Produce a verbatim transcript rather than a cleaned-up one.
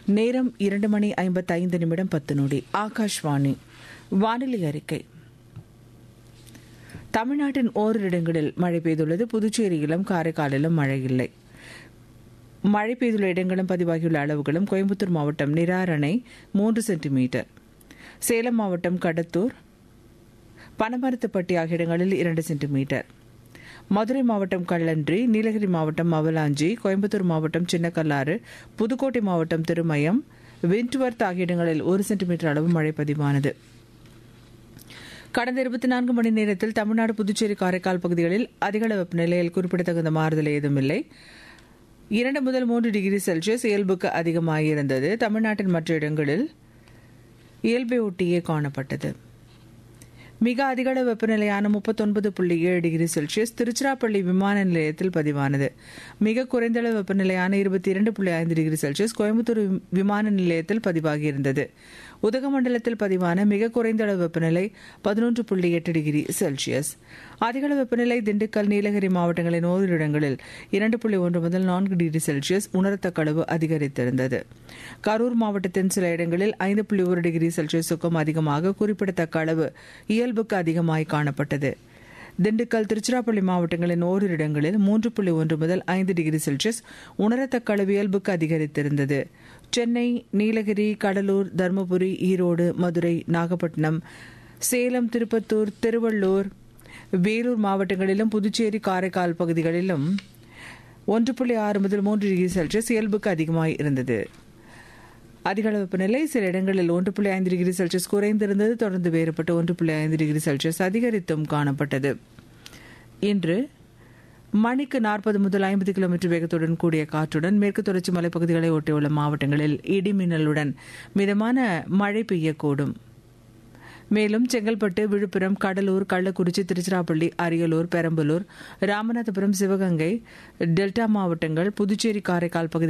நேரம் இரண்டு மணி ஐம்பத்தைந்து நிமிடம் பத்து நொடி. ஆகாஷ்வாணி வானிலை அறிக்கை. தமிழ்நாட்டின் ஓரிரு இடங்களில் மழை பெய்துள்ளது. புதுச்சேரியிலும் காரைக்காலிலும் மழை இல்லை. மழை பெய்துள்ள இடங்களும் பதிவாகியுள்ள அளவுகளும்: கோயம்புத்தூர் மாவட்டம் நிராரணை மூன்று சென்டிமீட்டர், சேலம் மாவட்டம் கடத்தூர், பனமரத்துப்பட்டி ஆகிய இடங்களில் இரண்டு சென்டிமீட்டர், மதுரை மாவட்டம் கள்ளன்றி, நீலகிரி மாவட்டம் அவலாஞ்சி, கோயம்புத்தூர் மாவட்டம் சின்னக்கல்லாறு, புதுக்கோட்டை மாவட்டம் திருமயம், விண்ட்வர்த் ஆகிய இடங்களில் ஒரு சென்டிமீட்டர் அளவு மழை பதிவானது. கடந்த இருபத்தி நான்கு மணி நேரத்தில் தமிழ்நாடு, புதுச்சேரி, காரைக்கால் பகுதிகளில் அதிகளவு வெப்பநிலையில் குறிப்பிடத்தகுந்த மாறுதல் ஏதுமில்லை. இரண்டு முதல் மூன்று டிகிரி செல்சியஸ் இயல்புக்கு அதிகமாகியிருந்தது. தமிழ்நாட்டின் மற்ற இடங்களில் இயல்பை ஒட்டியே காணப்பட்டது. மிக அதிகளவு வெப்பநிலையான முப்பத்தொன்பது புள்ளி ஏழு டிகிரி செல்சியஸ் திருச்சிராப்பள்ளி விமான நிலையத்தில் பதிவானது. மிக குறைந்தளவு வெப்பநிலையான இருபத்தி இரண்டு புள்ளி ஐந்து டிகிரி செல்சியஸ் கோயம்புத்தூர் விமான நிலையத்தில் பதிவாகியிருந்தது. உதகமண்டலத்தில் பதிவான மிக குறைந்த அளவு வெப்பநிலை பதினொன்று புள்ளி எட்டு டிகிரி செல்சியஸ். அதிகளவு வெப்பநிலை திண்டுக்கல், நீலகிரி மாவட்டங்களின் ஓரிரு இடங்களில் இரண்டு புள்ளி ஒன்று முதல் நான்கு டிகிரி செல்சியஸ் உணரத்தக்க அளவு அதிகரித்திருந்தது. கரூர் மாவட்டத்தின் சில இடங்களில் ஐந்து புள்ளி ஒரு டிகிரி செல்சியஸுக்கும் அதிகமாக குறிப்பிடத்தக்க அளவு இயல்புக்கு அதிகமாய் காணப்பட்டது. திண்டுக்கல், திருச்சிராப்பள்ளி மாவட்டங்களின் ஓரிரு இடங்களில் மூன்று புள்ளி ஒன்று முதல் ஐந்து டிகிரி செல்சியஸ் உணரத்தக்க அளவு இயல்புக்கு அதிகரித்திருந்தது. சென்னை, நீலகிரி, கடலூர், தருமபுரி, ஈரோடு, மதுரை, நாகப்பட்டினம், சேலம், திருப்பத்தூர், திருவள்ளூர், வேலூர் மாவட்டங்களிலும் புதுச்சேரி, காரைக்கால் பகுதிகளிலும் ஒன்று புள்ளி ஆறு முதல் மூன்று டிகிரி செல்சியஸ் இயல்புக்கு அதிகமாய் இருந்தது. அதிகளவு வெப்பநிலை சில இடங்களில் ஒன்று புள்ளி ஐந்து டிகிரி செல்சியஸ் குறைந்திருந்தது. தொடர்ந்து வேறுபட்டு ஒன்று புள்ளி ஐந்து டிகிரி செல்சியஸ் அதிகரித்தும் காணப்பட்டது. இன்று மணிக்கு நாற்பது முதல் ஐம்பது கிலோமீட்டர் வேகத்துடன் கூடிய காற்றுடன் மேற்கு தொடர்ச்சி மலைப்பகுதிகளை ஒட்டியுள்ள மாவட்டங்களில் இடி மின்னலுடன் மிதமான மழை பெய்யக்கூடும். மேலும் செங்கல்பட்டு, விழுப்புரம், கடலூர், கள்ளக்குறிச்சி, திருச்சிராப்பள்ளி, அரியலூர், பெரம்பலூர், ராமநாதபுரம், சிவகங்கை, டெல்டா மாவட்டங்கள், புதுச்சேரி, காரைக்கால் பகுதி